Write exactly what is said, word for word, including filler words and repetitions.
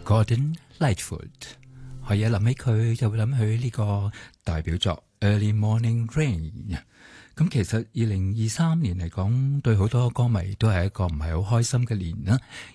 Gordon Lightfoot， 可以一諗起佢就會諗起呢個代表作 Early Morning Rain。咁其實二零二三年嚟講，對好多歌迷都係一個唔係好開心嘅年啦，